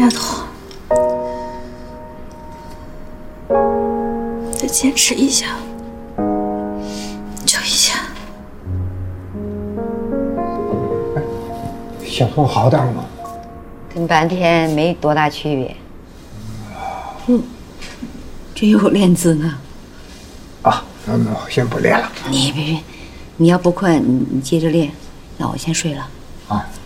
丫头，再坚持一下，就一下。 小凤好点吗？ 跟半天没多大区别。 这有练字呢。 啊，那我先不练了。 你别，你要不困，你接着练。那我先睡了。 啊。